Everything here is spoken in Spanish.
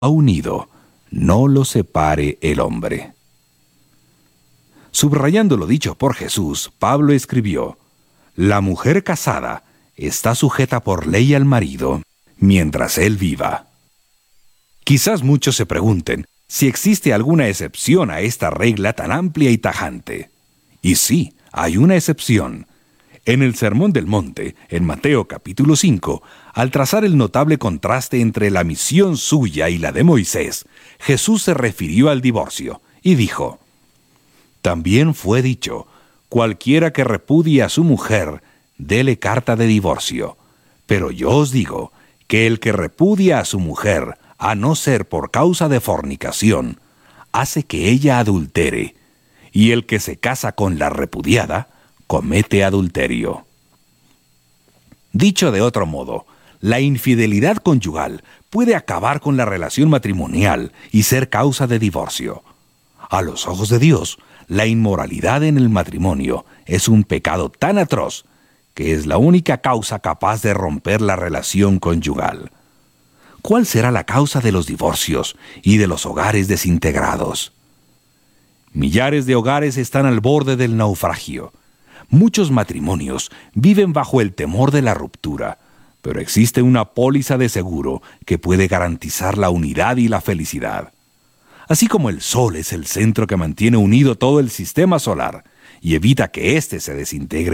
ha unido, no lo separe el hombre. Subrayando lo dicho por Jesús, Pablo escribió: la mujer casada está sujeta por ley al marido mientras él viva. Quizás muchos se pregunten si existe alguna excepción a esta regla tan amplia y tajante. Y sí, hay una excepción. En el Sermón del Monte, en Mateo capítulo 5, al trazar el notable contraste entre la misión suya y la de Moisés, Jesús se refirió al divorcio y dijo: también fue dicho, cualquiera que repudie a su mujer, dele carta de divorcio. Pero yo os digo que el que repudia a su mujer, a no ser por causa de fornicación, hace que ella adultere, y el que se casa con la repudiada, comete adulterio. Dicho de otro modo, la infidelidad conyugal puede acabar con la relación matrimonial y ser causa de divorcio. A los ojos de Dios, la inmoralidad en el matrimonio es un pecado tan atroz que es la única causa capaz de romper la relación conyugal. ¿Cuál será la causa de los divorcios y de los hogares desintegrados? Millares de hogares están al borde del naufragio. Muchos matrimonios viven bajo el temor de la ruptura, pero existe una póliza de seguro que puede garantizar la unidad y la felicidad. Así como el Sol es el centro que mantiene unido todo el sistema solar y evita que éste se desintegre